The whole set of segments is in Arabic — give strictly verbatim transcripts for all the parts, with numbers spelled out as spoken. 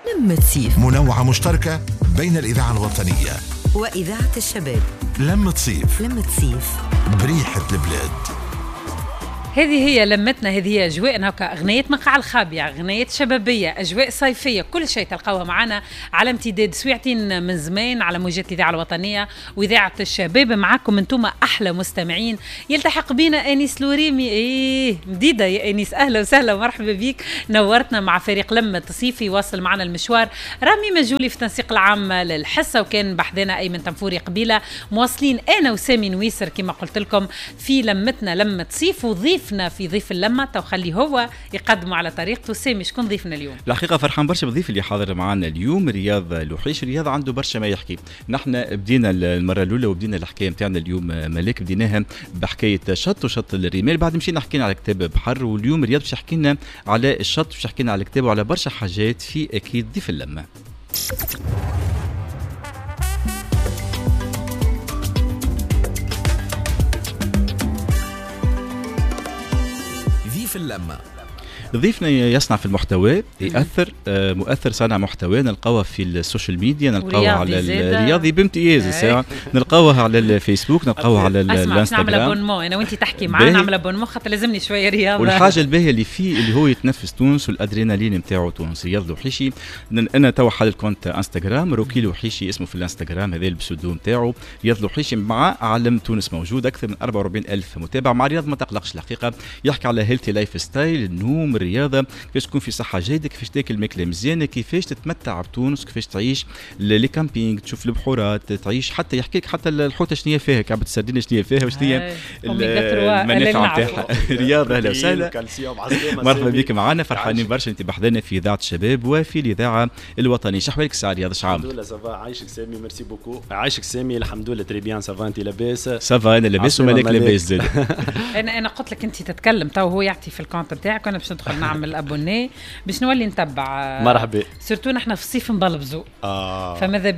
لمة صيف منوعة مشتركة بين الإذاعة الوطنية وإذاعة الشباب. لمة صيف، لمة صيف بريحة البلاد. هذه هي لمتنا، هذه هي أجواءنا، هكا أغنية مقع الخابية، أغنية شبابية، أجواء صيفية، كل شيء تلقاوها معنا على امتداد سويعتين من زمان على موجات الإذاعة الوطنية وإذاعة الشباب. معكم أنتم أحلى مستمعين. يلتحق بنا أنيس لوريمي. إيه مديدة يا أنيس، أهلا وسهلا ومرحبا بك، نورتنا مع فريق لمة صيفي. يواصل معنا المشوار رامي مجولي في التنسيق العام للحصة، وكان بحذنا أيمن تنفوري قبيلة. مواصلين أنا وسامي نويسر كما قلت لكم في لمتنا لمة صيف، وضيف في ضيف اللمة وخلي هو يقدمه على طريقته. سامي شكون ضيفنا اليوم؟ الحقيقة فرحان برشا بالضيف اللي حاضر معنا اليوم، رياض لوحيش. رياض عنده برشا ما يحكي. نحن بدينا المرة الأولى وبدينا الحكاية متاعنا اليوم ملاك، بديناها بحكاية شط وشط الرمال، بعد مشينا حكينا على كتاب بحر، واليوم رياض باش يحكينا على الشط، باش يحكينا على كتاب وعلى برشا حاجات في أكيد ضيف اللمة. في اللمة ضيفنا يصنع في المحتوى، يأثر آه مؤثر صانع محتوى، نلقاوه في السوشيال ميديا، نلقاوه على الرياضي بامتياز الساعة، نلقاوه على الفيسبوك، نلقاوه على الانستغرام. اسمع نعمل ابونمون انا وانت تحكي معاه، نعمل ابونمون خاطر لازمني شويه رياضه. والحاجه الباهيه اللي فيه اللي هو يتنفس تونس والادرينالين نتاعو تونس. رياض لوحيشي، انا تو حل الكونت انستغرام روكي لوحيشي اسمه في الانستغرام، هذا البسودو نتاعو رياض لوحيشي، مع علم تونس موجود، اكثر من أربعة وأربعين ألف متابع. مع رياض ما تقلقش الحقيقه، يحكي على هيلثي لايف ستايل، النوم، الرياضه، كيفاش تكون في صحه جيده، كيفاش تاكل ماكله مزيانه، كيفاش تتمتع بتونس، كيفاش تعيش لي كامبينغ، تشوف البحورات، تعيش حتى يحكي لك حتى الحوته شنو هي فيها، كعبه السردين شنو هي فيها، وشنو هي المنافع نتاعها. رياض اهلا وسهلا، مرحبا بك معنا، فرحانين برشا انت بحضرنا في اذاعه الشباب وفي الاذاعه الوطنيه. شحوالك الساعه رياض؟ شعام الحمد لله سافا. عايشك سامي، ميرسي بوكو. عايشك سامي الحمد لله تري بيان. سافا انت لاباس؟ سافا انا لاباس ومالك لاباس زاد. انا انا قلت لك انت تتكلم تو هو يعطي في الكونت نتاعك، انا باش ندخل نعمل ابوني باش نولي نتبع. مرحبا. سيرتو نحن في الصيف نبلبزو آه. فماذا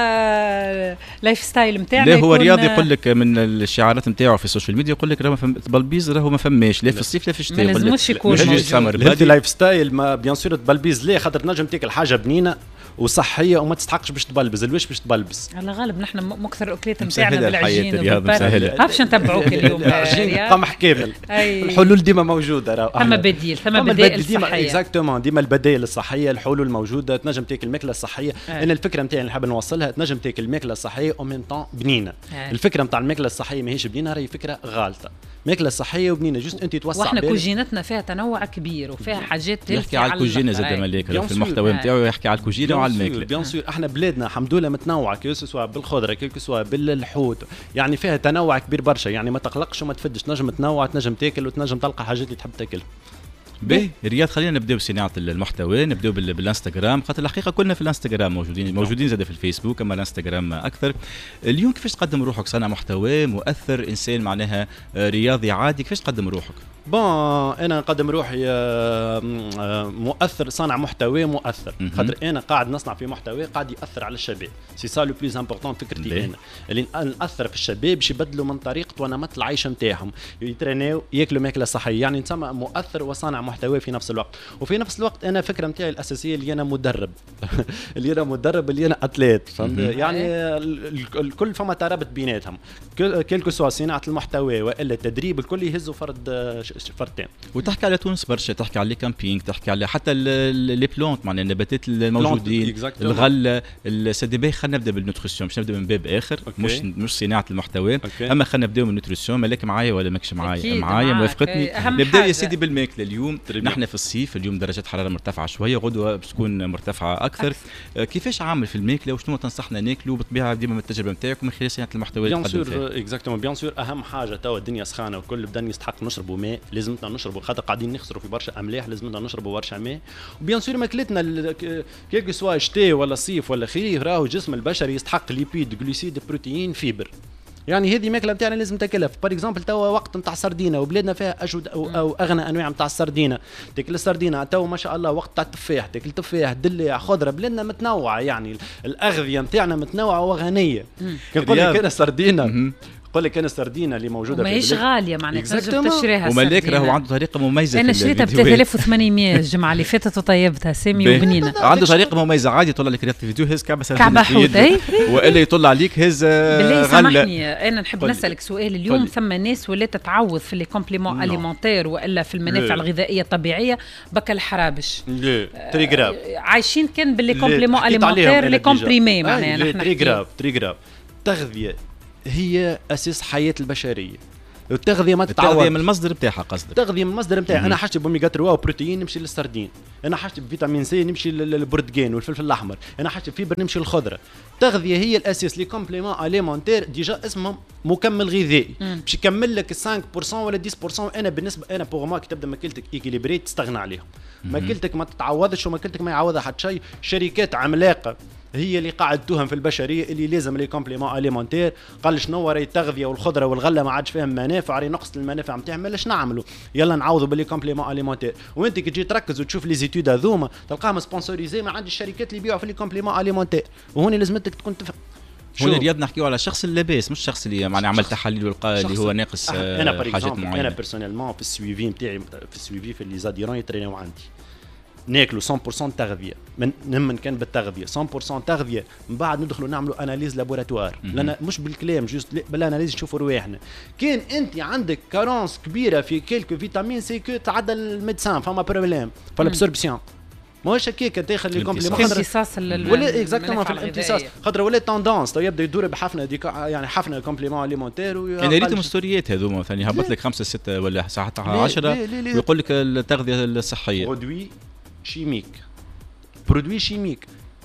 بينا لايف ستايل نتاعنا. لا هو رياض يقول لك من الشعارات نتاعو في السوشيال ميديا، يقول لك راه بلبيز راهو ما فماش لا في الصيف لا في الشتاء. ما لازمش يكون الهيلثي لايف ستايل. ما بيان سور تبلبيز ليه؟ خاطر تنجم تاكل حاجه بنينه وصحيه وما تستحقش باش تبلبز. الواش باش تبلبز؟ على غالب نحن مكثر الاكلات نتاعنا بالعجين وبالبر. باش نتبعوك اليوم قمح كامل. الحلول ديما موجوده، راه ثم بديل، ثم بدائل صحيه. اكزاكتومون، ديما البدائل الصحيه، الحلول موجوده. تنجم تاكل الماكله الصحيه. أي. انا الفكره نتاعي اللي نحب نوصلها، تنجم تاكل الماكله الصحيه ومن طون بنينه. أي. الفكره نتاع الماكله الصحيه ماهيش بنينه، راهي فكره غالطه. ماكله صحيه وبنينه جوست انت توسع. واحنا كوجينتنا فيها تنوع كبير وفيها حاجات. يحكي على الكوجينه زاد ملاك في المحتوى نتاعو، يحكي على الكوجينه وعلى الماكله. بيان سور احنا بلادنا الحمد لله متنوعه، كيف سواء بالخضره كيف سواء بالحوت، يعني فيها تنوع كبير برشا. يعني ما تقلقش وما تفدش، تنجم تنوع، تنجم تاكل وتنجم تلقى حاجات اللي تحب تاكل. باهي رياض، خلينا نبداو بصناعه المحتوى، نبداو بالانستغرام، خاطر الحقيقه كلنا في الانستغرام موجودين، موجودين زاد في الفيسبوك، اما الانستغرام اكثر. اليوم كيفاش تقدم روحك صانع محتوى مؤثر، انسان معناها رياضي عادي، كيفاش تقدم روحك؟ بون انا نقدم روحي مؤثر، صانع محتوى مؤثر، خاطر انا قاعد نصنع في محتوى قاعد ياثر على الشباب. سي سا لو بليز امبورطون فكرتي انا، اللي ناثر في الشباب باش يبدلوا من طريقه ونمط العيشه نتاعهم، يترينيو، ياكلوا ماكله صحيه. يعني نسمى مؤثر وصانع محتوى في نفس الوقت. وفي نفس الوقت انا فكره نتاعي الاساسيه اللي انا مدرب اللي انا مدرب اللي انا اتليت، فهمت؟ يعني الكل فما ترابط بيناتهم، كيلكو سوا صناعه المحتوى والا التدريب، الكل يهزوا فرد فرتين. وتحكي على تونس برشا، تحكي على لي كامبينغ، تحكي على حتى لي بلونت، معناها النباتات الموجودين، الغله، السدبي. خلينا نبدا بالنوتريسيون، باش نبدا من باب اخر. أوكي. مش مش صناعه المحتوى. أوكي. اما خلينا نبداو من النوتريسيون. مالك معايا ولا ماكش معايا؟ معايا، موافقتني. نبدا يا سيدي بالماكله. اليوم نحن في الصيف، اليوم درجات حراره مرتفعه شويه، غدوه باش تكون مرتفعه اكثر. أكثر. كيفاش عامل في الماكله وشنو تنصحنا ناكلوا بالطبيعه ديما من التجربه نتاعك ومن خلال صناعه المحتوى اللي تقدم فيه؟ بيان سور اكزاكتومون، بيان سور اهم حاجه توا الدنيا سخانه والكل بدا يستحق نشربوا ماء، لازمنا نشربوا خاطر قاعدين نخسروا في برشا املاح، لازمنا نشربوا برشا ماء. وبيان سور ماكلتنا كيلكو سوا شتاء ولا صيف ولا خريف، راهو الجسم البشري يستحق ليبيد، جلوسيد، بروتين، فيبر. يعني هذه ماكله نتاعنا لازم تاكلها. بار اكزومبل توا وقت نتاع السردينه وبلادنا فيها اجود او, أو اغنى انواع نتاع السردينه، تاكل السردينه. توا ما شاء الله وقت تاع التفاح، تاكل تفاح، دليع، خضره. بلادنا متنوعه، يعني الاغذيه نتاعنا متنوعه وغنيه. كنقول لك انا سردينه قول لك انا السردينه اللي موجوده في ماهيش غاليه معناتها تنجم تشريها. وملاك راهو عنده طريقه مميزه. انا شريتها ب ثلاثة آلاف وثمانمائة الجمعه اللي فاتت وطيبتها سامي وبنينه. عنده طريقه مميزه عادي يطلع لك فيديو هز كعبه سردينه كعبه حوت اي والا يطلع عليك هز بالله. غله. سامحني انا نحب قولي. نسالك سؤال اليوم. قولي. ثم ناس ولات تتعوض في لي كومبليمون اليمونتير والا في المنافع الغذائيه الطبيعيه بكى الحرابش. لا تري جراف عايشين كان باللي كومبليمون اليمونتير لي كومبريمي معناها نحن تري جراف تري جراف. التغذيه هي اساس حياه البشريه. التغذيه ما تتعوض. التغذيه من المصدر بتاعها قصدك؟ التغذيه من المصدر نتاعي. انا حاجتي بوميغا ثلاثة وبروتين نمشي للسردين، انا حاجتي بفيتامين سي نمشي للبرتقان والفلفل الاحمر، انا حاجتي بفيبر نمشي للخضره. التغذيه هي الاساس. لي كومبليمون اليمونتير ديجا اسمهم مكمل غذائي باش يكمل لك خمسة بالمئة ولا عشرة بالمئة. انا بالنسبه انا بوغ ما كي تبدا ماكلتك ايكيليبري تستغنى عليهم. ماكلتك ما تتعوضش وماكلتك ما يعوضها حتى شيء. شركات عملاقه هي اللي قاعد تهم في البشريه اللي لازم لي كومبليمون اليمونتير. قال شنو راهي التغذيه والخضره والغله ما عادش فيهم منافع، راهي نقص المنافع نتاعهم. مالاش نعملوا؟ يلا نعوضوا باللي كومبليمون اليمونتير. وانت كي تجي تركز وتشوف لي زيتود هذوما تلقاهم سبونسوريزي ما عند الشركات اللي يبيعوا في لي كومبليمون اليمونتير. وهوني لازمتك تكون تفهم. هون الرياض نحكيو على شخص اللاباس مش شخص اللي يعني عمل تحاليل ولقى اللي هو ناقص أنا حاجات معينه. انا بيرسونيلمون في السويفي نتاعي في السويفي في لي زاديرون يترينيو عندي ناكلوا مية بالمئة تغذيه من نمن كان بالتغذيه مية بالمئة تغذيه. من بعد ندخلوا نعملوا اناليز لابوراتوار لان مش بالكلام جوست بالاناليز نشوفوا رواحنا. كان انت عندك كارونس كبيره في كيلكو فيتامين سي كو تعدى الميدسان فما بروبليم في الابسوربسيون. ماهوش هكاك تاخذ لي كومبليمون امتصاص ولا اكزاكتومون في الامتصاص خاطر ولا توندونس تو يبدا يدور بحفنه ديك يعني حفنه كومبليمون اليمونتير. انا ريتهم ستوريات هذوما ثاني هبط لك خمسة ستة ولا ساعات عشرة ويقول لك التغذيه الصحيه برودوي شيميك برودوي شيميك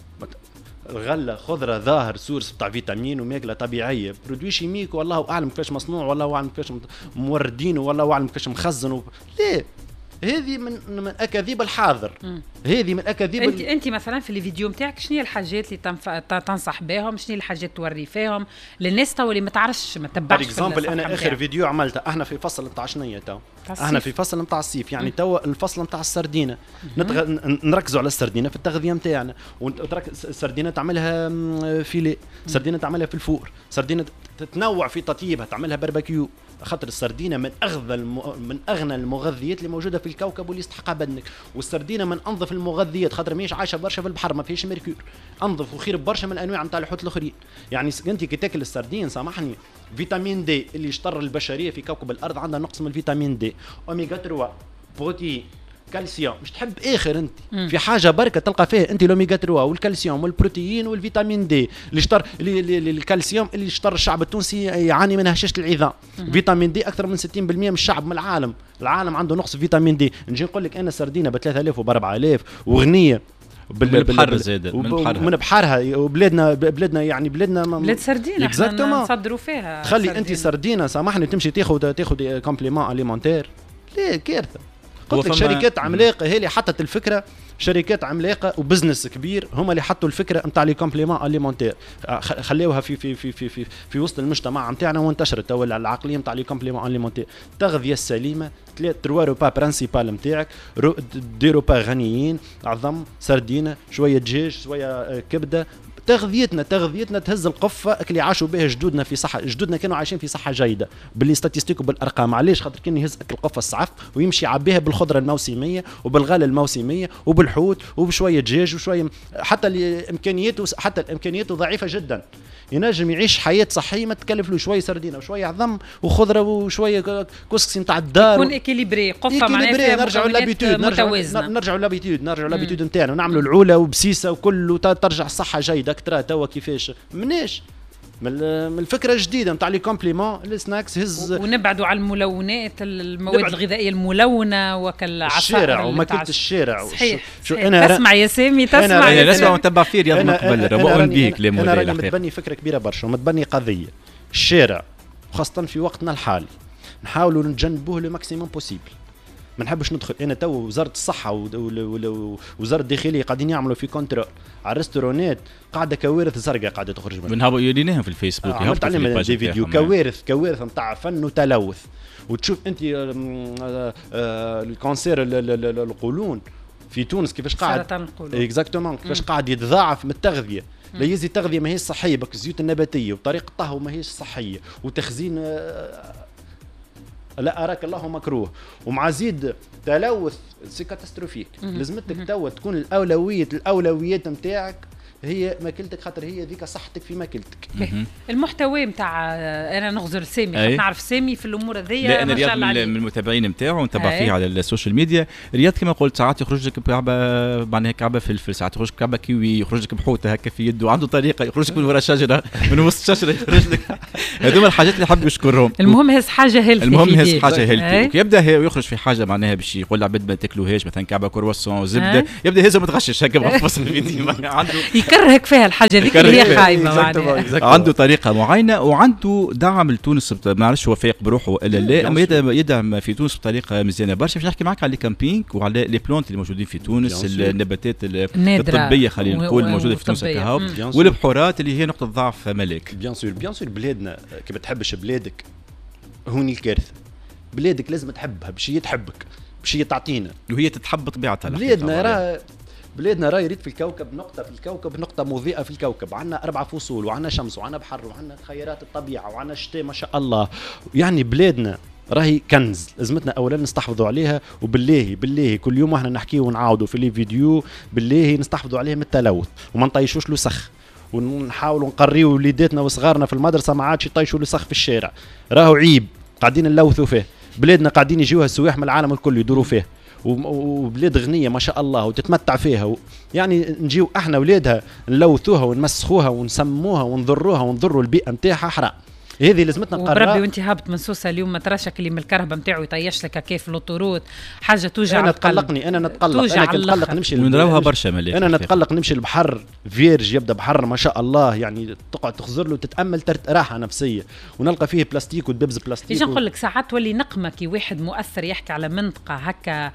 الغله خضره ظاهر سورس تاع فيتامين وماكله طبيعيه. برودوي شيميك والله اعلم كيفاش مصنوع والله اعلم كيفاش موردين والله اعلم كيفاش مخزن و... ليه هذه من من اكاذيب الحاضر. هذه من اكاذيب انت ال... انت مثلا في الفيديو نتاعك شنو هي الحاجات اللي تنف... تنصح بهم؟ شنو هي الحاجات توري فيهم للناس تو اللي ما تعرفش ما تتبعش؟ باغ اكزومبل انا اخر فيديو عملته احنا في فصل نتاع شنية تو احنا في فصل نتاع الصيف يعني تو الفصل نتاع السردينه نتغ... نركزوا على السردينه في التغذيه نتاعنا. السردينه تعملها فيلي، سردينه تعملها في الفور، سردينه تتنوع في تطيبها تعملها باربيكيو. خاطر السردينه من اغذى الم... من اغنى المغذيات اللي موجوده في الكوكب واللي يستحقها بدنك. والسردينه من انظف المغذيات خاطر ماهيش عايشه برشا في البحر ما فيش ميركور، انظف وخير برشا من الانواع نتاع الحوت الاخرين. يعني انت كي تاكل السردين سامحني فيتامين دي اللي يشطر البشريه في كوكب الارض عندها نقص من الفيتامين دي، اوميغا ثلاثة، بروتين، كالسيوم. مش تحب اخر انت مم. في حاجه بركه تلقى فيه انت الاوميغا ثلاثة والكالسيوم والبروتين والفيتامين دي اللي يشطر الكالسيوم اللي يشطر الشعب التونسي يعاني من هشاشه العظام. فيتامين دي اكثر من ستين بالمئة من الشعب من العالم العالم عنده نقص فيتامين دي. نجي نقول لك انا سردينه ب ثلاثة آلاف وب أربعة آلاف وغنيه بال من البحر زاد من بحرها من بحرها وبلادنا بلادنا يعني بلادنا بلاد سردينه احنا نصدروا فيها. تخلي سردينة. انت سردينه سامحني تمشي تاخذ تاخذ كومبليمون اليمونتير ليه كارثه. قلت لك شركات عملاقه هي اللي حطت الفكره، شركات عملاقه وبزنس كبير هم اللي حطوا الفكره نتاع لي كومبليمون اليمونتير خليوها في في في في في, في وسط المجتمع نتاعنا وانتشرت تو العقليه نتاع لي كومبليمون اليمونتير. التغذيه السليمه ثلاث تروا روبا برانسيبال نتاعك، دي روبا غنيين عظم سردينه شويه دجاج شويه كبده. تغذيتنا تغذيتنا تهز القفه اللي عاشوا بها جدودنا في صحه، جدودنا كانوا عايشين في صحه جيده باللي ستاتستيك وبالارقام. علاش؟ خاطر كان يهز اكل القفه الصعف ويمشي يعبيها بالخضره الموسميه وبالغله الموسميه وبالحوت وبشويه دجاج وشويه حتى الامكانياته حتى الامكانياته ضعيفه جدا. ينجم يعيش حياه صحيه ما تكلف له شويه سردينه وشويه عظم وخضره وشويه كسكسي نتاع الدار يكون اكيليبري قفه معناها نرجعوا لابيتود نرجعوا نرجعوا لابيتود نرجعوا لابيتود نتاعنا ونعملوا العوله وبسيسه وكل ترجع الصحه جيده اكثر. توا كيفاش مناش من الفكره الجديده نتاع لي كومبليمون السناكس هز ونبعدوا على الملونات المواد نبعد. الغذائيه الملونه وكالعصائر الشارع وماكله الشارع. صحيح شو انا تسمع يا سامي تسمع انا نسمع ونتبع فيه رياض من قبل ربؤون به كلام انا راني متبني فكره كبيره برشا ومتبني قضيه الشارع خاصه في وقتنا الحالي نحاولوا نتجنبوه لو ماكسيموم بوسيبل. ما نحبش ندخل انا تو وزاره الصحه ووزاره الداخليه قاعدين يعملوا في كونترول على الريستورانات قاعده كوارث زرقاء قاعده تخرج منها. بنهبوا يريناهم في الفيسبوك آه عملت عليهم دي فيديو كوارث كوارث نتاع فن وتلوث. وتشوف انت الكونسير القولون في تونس كيفاش قاعد سرطان القولون اكزاكتومون كيفاش قاعد يتضاعف من التغذيه. لا يزي التغذيه ماهيش صحيه، بك الزيوت النباتيه وطريقه الطهو ماهيش صحيه وتخزين لا اراك الله مكروه، ومع زيد تلوث سي كاتاستروفيك. لازمتك توا تكون الاولويه الاولويات نتاعك هي ماكلتك، خاطر هي ذيك صحتك في ماكلتك. المحتوى نتاع انا نغزر سامي، خاطر نعرف سامي في الامور هذيا. لا انا رياض من المتابعين نتاعو نتابع فيه على السوشيال ميديا. رياض كما قلت ساعات يخرج لك كعبه، معناها كعبه فلفل، ساعات يخرج كعبه كيوي، يخرج لك بحوته هكا في يده، عنده طريقه يخرج لك من وراء شجره، من وسط شجره يخرج لك. هذوما الحاجات اللي حاب يشكرهم. المهم هز حاجه هيلثي، المهم هز حاجه هيلثي. يبدا يخرج في حاجه معناها باش يقول لعباد ما تاكلوهاش، مثلا كعبه كرواسون زبده، يبدا هزه متغشش هكا مفصل الفيديو عنده يكرهك فيها الحاجه هذيك اللي هي خايبه معناها. عنده طريقه معينه وعنده دعم لتونس، ما نعرفش هو فايق بروحه ولا لا، اما يدعم في تونس بطريقه مزيانه برشا. باش نحكي معك على الكامبينغ وعلى لي بلونت اللي موجودين في تونس، النباتات الطبيه خلينا نقول موجوده في تونس هكا، والبحورات اللي هي نقطه ضعف ملاك. بيان سور بيان سور بلادنا كي ما تحبش بلادك هوني الكارثه. بلادك لازم تحبها باش هي تحبك، باش هي تعطينا، وهي تتحب طبيعتها. بلادنا راه بلادنا راه يريد في الكوكب نقطة في الكوكب نقطة مضيئة في الكوكب. عندنا أربع فصول وعندنا شمس وعندنا بحر وعندنا خيرات الطبيعة وعندنا شتاء ما شاء الله. يعني بلادنا راهي كنز، لازمتنا أولا نستحفظوا عليها، وبالله بالله كل يوم احنا نحكيه ونعاودوا في لي فيديو، بالله نستحفظوا عليها من التلوث وما نطيشوش له سخ، ونحاولوا نقريوا وليداتنا وصغارنا في المدرسة ما عادش يطيشوا له سخ في الشارع. راهو عيب قاعدين نلوثوا فيه. بلادنا قاعدين يجيوها السواح من العالم الكل يدوروا فيه، وبلاد غنيه ما شاء الله وتتمتع فيها و... يعني نجيو احنا ولادها نلوثوها ونمسخوها ونسموها ونضروها ونضروا البيئه نتاعها حرام. هذه لازمتنا نقررها. وربي وانت هابط من سوسه اليوم ما تراشك اللي من الكهرباء نتاعو يطيش لك كيف لوطوروت، حاجه توجع انا تقلقني، انا نتقلق، انا كنتقلق نمشي ونراوها برشا ملاك. انا نتقلق نمشي البحر فيرج، يبدا بحر ما شاء الله، يعني تقعد تخزر له تتامل راحه نفسيه، ونلقى فيه بلاستيك ودببز بلاستيك. يجي نقول لك ساعات تولي نقمه كي واحد مؤثر يحكي على منطقه هكا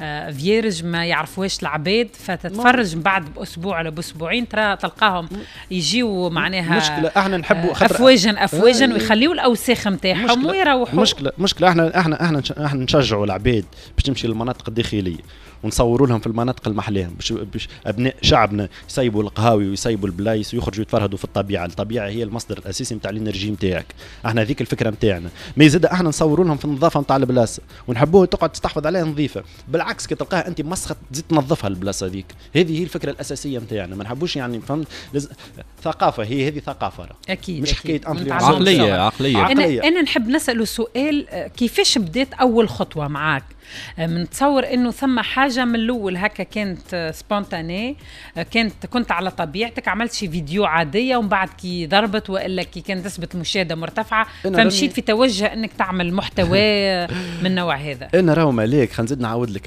فيرج ما يعرفوهاش العباد، فتتفرج من بعد باسبوع ولا باسبوعين ترى تلقاهم يجيو معناها مشكله. احنا نحبوا افواجا افواجا ويخليو الاوساخ نتاعهم ويروحوا. مشكله مشكله احنا احنا احنا احنا نشجعوا العباد باش تمشي للمناطق الداخليه، ونصوروا لهم في المناطق المحليه باش باش ابناء شعبنا يسيبوا القهاوي ويسيبوا البلايص ويخرجوا يتفرهدوا في الطبيعه. الطبيعه هي المصدر الاساسي نتاع الانرجي نتاعك، احنا هذيك الفكره نتاعنا. ما يزيد احنا نصوروا لهم في النظافه نتاع البلاصه، ونحبوها تقعد تستحفظ عليها نظيفه. بالعكس كي تلقاها انت مسخه تزيد تنظفها البلاصه هذيك. هذه هي الفكره الاساسيه نتاعنا، ما نحبوش يعني فهمت لز... ثقافه، هي هذه ثقافه اكيد مش حكايه عقليه عقليه انا انا نحب نساله سؤال، كيفاش بدات اول خطوه معاك؟ منتصور انه ثم حاجه من الاول هكا كانت سبونتاني، كانت كنت على طبيعتك، عملت شي فيديو عاديه ومن بعد كي ضربت والا كي كانت نسبه مشاهده مرتفعه فمشيت في توجه انك تعمل محتوى من النوع هذا. انا راهو مالك خلينا نزيد نعاود لك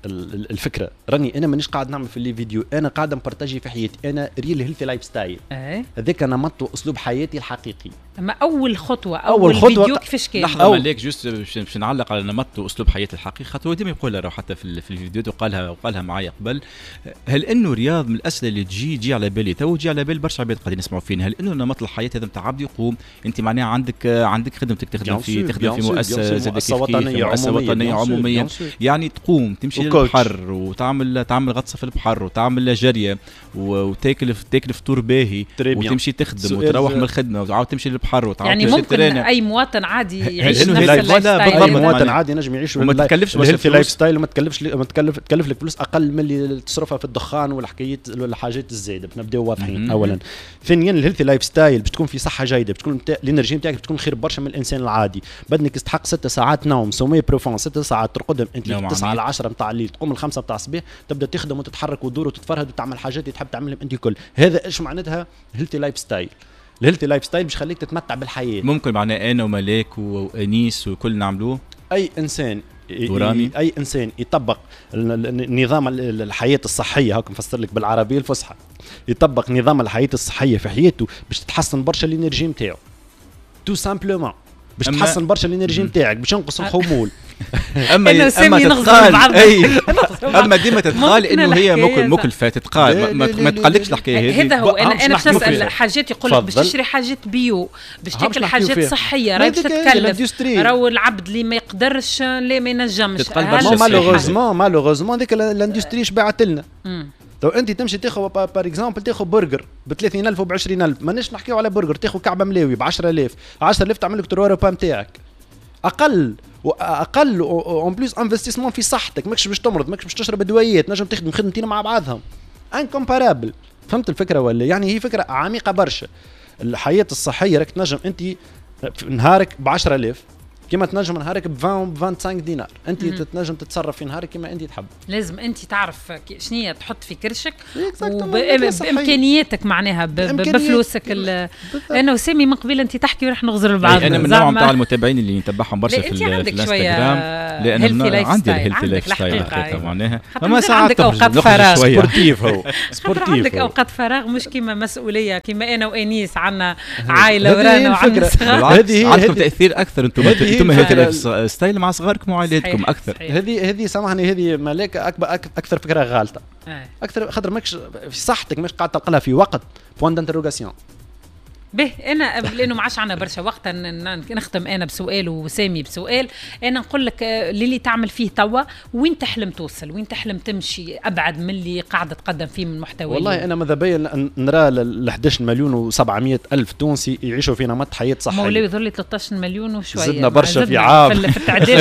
الفكره. راني انا مانيش قاعد نعمل في اللي فيديو، انا قاعد نبارطاجي في حياتي، انا ريل هيلثي لايف ستايل. هذاك نمط واسلوب حياتي الحقيقي. اما اول خطوه اول, أول خطوة فيديو كيفاش كان؟ لحظه مالك جوست باش نعلق على نمط واسلوب حياتي الحقيقي، خاطر ديما يقولها راهو حتى في في الفيديو وقالها وقالها معايا قبل. هل انه رياض من الاسئله اللي تجي تجي على بالي تو تجي على بال برشا عباد قاعدين يسمعوا فينا، هل انه نمط الحياه هذا نتاع عبد يقوم انت معناها عندك عندك خدمتك تخدم في تخدم في مؤسسه وطنيه عموميه, عمومية يعني تقوم تمشي للبحر وتعمل تعمل غطسه في البحر وتعمل جريه وتاكل تاكل فطور باهي وتمشي تخدم وتروح من الخدمه وتعاود تمشي للبحر وتعاود يعني ممكن اي مواطن عادي يعيش نفس اللايف ستايل. اي مواطن عادي ينجم يعيش وما تكلفش في لايف ستايل وما تكلفش ما تكلف تكلف لك فلوس اقل من اللي تصرفها في الدخان والحكايات والحاجات الزايده. باش نبداو واضحين. اولا ثانيا الهيلثي لايف ستايل باش تكون في صحه جيده، باش تكون الانرجي نتاعك بتكون خير برشا من الانسان العادي. بدنك تستحق ست ساعات نوم سومي بروفون، ست ساعات ترقدهم انت تسعة على عشرة نتاع الليل، تقوم الخمسة نتاع الصباح تبدا تخدم وتتحرك وتدور وتتفرهد وتعمل حاجات اللي تحب تعملهم انت الكل. هذا ايش معناتها هيلثي لايف ستايل؟ الهيلثي لايف ستايل باش يخليك تتمتع بالحياه. ممكن معناه انا وملاك وانيس وكل نعملوه. اي انسان ورامي. اي انسان يطبق نظام الحياه الصحيه، هاك نفسر لك بالعربيه الفصحى، يطبق نظام الحياه الصحيه في حياته باش تتحسن برشا الانرجي نتاعو. تو سامبلومون باش تحسن برشا الانرجي نتاعك، باش ينقص الخمول. اما اما تتقال اي اما ديما تتقال انه هي مكلفه تتقال، ما تقلقش الحكايه هذه. هذا هو انا انا باش نسال حاجات يقول لك باش تشري حاجات بيو، باش تاكل حاجات صحيه، راهي باش تتكلف. راهو العبد اللي ما يقدرش لا ما ينجمش. مالوغوزمون مالوغوزمون ديك الاندستري شبعت لنا. تو انت تمشي تاخذ بار اكزومبل تاخذ برجر ب ثلاثين ألف وب عشرين ألف، ماناش نحكيو على برجر تاخذ كعبه ملاوي ب عشرة آلاف، عشرة آلاف تعمل لك تروا روبا نتاعك اقل واقل اون بليس انفستيسمون في صحتك، ماكش باش تمرض، ماكش باش تشرب دوايات، نجم تخدم خدمتين مع بعضهم انكومبارابل. فهمت الفكره ولا؟ يعني هي فكره عميقه برشا. الحياه الصحيه راك تنجم انت نهارك ب عشرة آلاف كما تنجم نهارك ب عشرين ب خمسة وعشرين دينار، انت تنجم تتصرف في نهارك كما انت تحب. لازم انت تعرف شنية تحط في كرشك وبامكانياتك معناها بفلوسك. انا وسامي من قبل انت تحكي وراح نغزر البعض. انا من النوع نتاع المتابعين اللي نتبعهم برشا في الانستغرام، لان عندي الهيلثي لايف ستايل حقيقه معناها ما ساعات اوقات فراغ سبورتيف. هو سبورتيف عندك اوقات فراغ مش كيما مسؤوليه كيما انا وانيس عندنا عائله ورانا وعندنا صغار. هذه عندكم تاثير اكثر انتم انتم هيك ستايل مع صغاركم وعائلاتكم اكثر. هذه هذه سامحني هذه ملاك اكبر اكثر فكره غالطه اكثر خاطر ماكش في صحتك، ماكش قاعد تلقى لها في وقت بوان دانتروغاسيون. به انا لانه ما عادش عندنا برشا وقت نختم انا بسؤال وسامي بسؤال. انا نقول لك اللي تعمل فيه توا وين تحلم توصل، وين تحلم تمشي ابعد من اللي قاعده تقدم فيه من محتوى؟ والله انا ماذا بيا نرى ل احد عشر مليون وسبعمية الف تونسي يعيشوا في نمط حياه صحيه. مولاي يظل لي ثلاثة عشر مليون وشويه، زدنا برشا في عام في التعداد.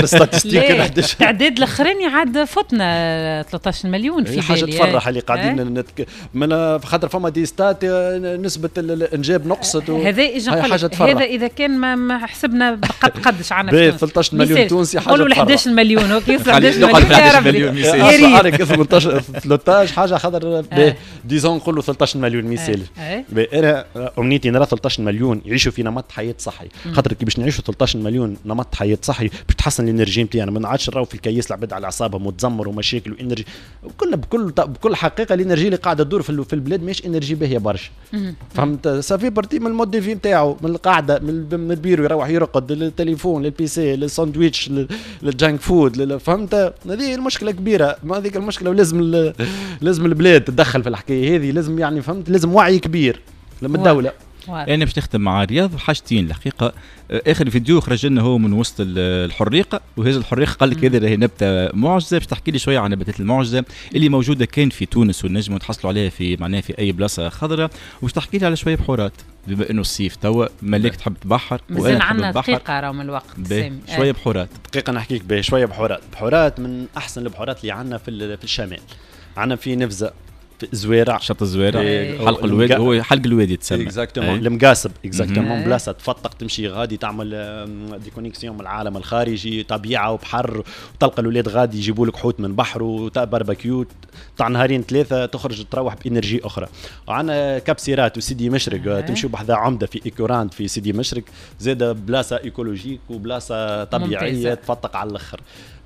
التعداد الاخراني عاد فتنا ثلاثة عشر مليون في حاجه تفرح اللي قاعدين نتك... من خاطر فما دي ستات نسبه الانجاب نقص. هذا اجى هذا اذا كان ما, ما حسبنا بقد قدش عنا في ثلاثة عشر مليون تونسي حاجه قولوا أحد عشر مليون اوكي يوصل أحد عشر مليون يا ريت ثلاثة عشر حاجه خاطر ديزون نقولوا ثلاثة عشر مليون مثال. انا امنيتي نرى ثلاثة عشر مليون يعيشوا في نمط حياه صحي، خاطر كي باش نعيشوا ثلاثة عشر مليون نمط حياه صحي باش تحسن الانرجي نتاعنا. ما نعادش نراو في الكياس العباد على اعصابهم وتزمر ومشاكل وانرجي كلنا بكل بكل حقيقه. الانرجي اللي قاعده تدور في البلاد مش انرجي باهيه برشا. فهمت؟ سافي بارتي من المود في نتاعو، من القاعده من البيرو يروح يرقد للتليفون للبي سي للساندويتش للجانك فود. فهمت؟ هذه المشكله كبيره، ما هذيك المشكله ولازم لازم البلاد تتدخل في الحكايه هذه. لازم يعني فهمت لازم وعي كبير لما الدوله. انا باش نختم مع رياض حاجتين الحقيقه. اخر فيديو خرج لنا هو من وسط الحريقه، وهذه الحريقه قال لك هذه راهي نبته معجزه. باش تحكي لي شويه عن نباتات المعجزه اللي موجوده كان في تونس ونجموا تحصلوا عليها في معناها في اي بلاصه خضراء، وباش تحكي لي على شويه بحورات بما انه الصيف توا مليك تحب تبحر وانا نحب نبحر. دقيقه راهو من الوقت سامي شويه بحورات. دقيقه نحكيك به شويه بحورات. بحورات من احسن البحورات اللي عندنا في في الشمال. عندنا في نفزه، في زويرع، شط الزويرع، حلق الوادي، هو حلق الوادي تسمى اكزاكتومون المقاسب اكزاكتومون. بلاصه تفتق تمشي غادي تعمل دي كونيكسيون من العالم الخارجي، طبيعه وبحر، وتلقى الاولاد غادي يجيبوا لك حوت من بحر وباربيكيو تاع نهارين ثلاثه، تخرج تروح بانرجي اخرى. وعندنا كابسيرات وسيدي مشرق، تمشي بحذا عمده في ايكوراند في سيدي مشرق، زاد بلاصه ايكولوجيك وبلاصه طبيعيه تفتق على الاخر.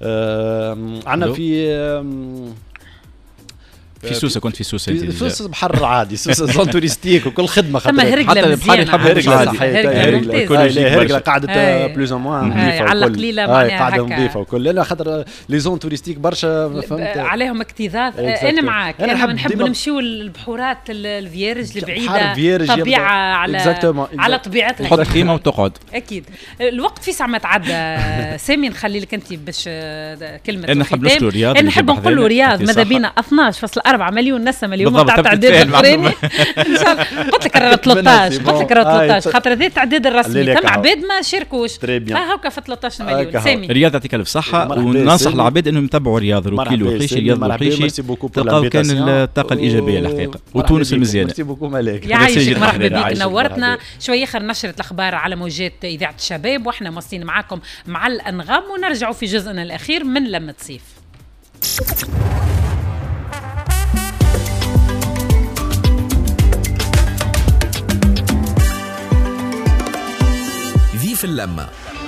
عندنا في في سوسه كنت في سوسه في سوسه بحر عادي، سوسه زون توريستيك وكل خدمه خاطر حتى البحر يحب هرقله قاعده بلوز او موان نظيفه على قليله معناها قاعده نظيفه وكل. لا خاطر لي زون توريستيك برشا فهمت عليهم اكتظاظ. انا معاك، انا نحب نمشيو للبحورات الفيارج البعيده، طبيعه على على طبيعتها، تحط خيمه وتقعد. اكيد الوقت في ساعه ما تعدى. سامي نخلي لك انت باش كلمه. انا نحب نشكر رياض، انا نحب نقول له رياض ماذا بينا اثناش فاصلة أربعة مليون نسمه اليوم تاع التعداد الاخراني. ان شاء الله قلت لك راه ثلاثة عشر قلت لك راه ثلاثة عشر خاطر هذا التعداد الرسمي. ثم عباد ما شاركوش فهاكا في ثلاثة عشر مليون. سامي رياض يعطيك الف صحه، وننصح العباد انهم يتبعوا رياض روكيل وحيشي. رياض وحيشي تلقاو كان الطاقه الايجابيه الحقيقه، وتونس المزيانه. ميرسي بوكو ملاك، يعيشك مرحبا بك نورتنا. شويه اخر نشره الاخبار على موجات اذاعه الشباب، واحنا مواصلين معاكم مع الانغام، ونرجعوا في جزءنا الاخير من لمة صيف. في اللمة